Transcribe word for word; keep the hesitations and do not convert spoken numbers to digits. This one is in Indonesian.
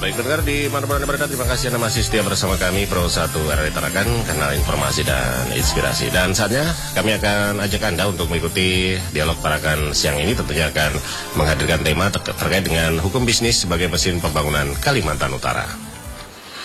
Baik pendengar di mana-mana Anda berada, terima kasih Anda masih setia bersama kami Pro satu R R I Tarakan, kanal informasi dan inspirasi. Dan saatnya kami akan ajak Anda untuk mengikuti dialog Tarakan siang ini, tentunya akan menghadirkan tema ter terkait dengan hukum bisnis sebagai mesin pembangunan Kalimantan Utara.